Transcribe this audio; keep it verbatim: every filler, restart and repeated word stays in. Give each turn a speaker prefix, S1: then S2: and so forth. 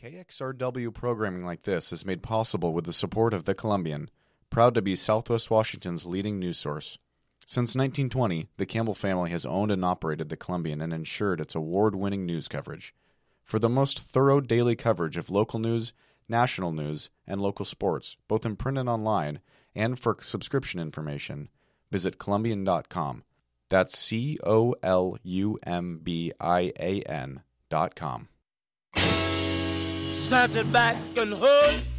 S1: K X R W programming like this is made possible with the support of The Columbian, proud to be Southwest Washington's leading news source. Since nineteen twenty, the Campbell family has owned and operated The Columbian and ensured its award-winning news coverage. For the most thorough daily coverage of local news, national news, and local sports, both in print and online, and for subscription information, visit Columbian dot com. That's C O L U M B I A N dot com.
S2: Snatch it back and hold